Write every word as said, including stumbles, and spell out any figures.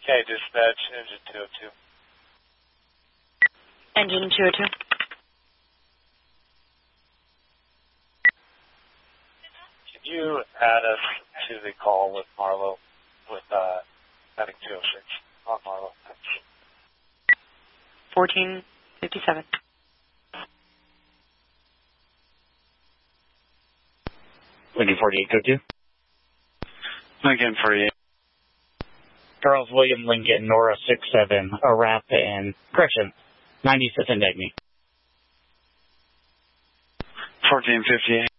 Okay, dispatch, engine two oh two. Engine two oh two. Can you add us to the call with Marlowe, with uh, heading two oh six on Marlowe? fourteen fifty-seven. Lincoln forty-eight, go to. Lincoln forty-eight. Charles William Lincoln, Nora six seven, a wrap and, correction, ninety-fifth and Dagny. fourteen fifty-eight.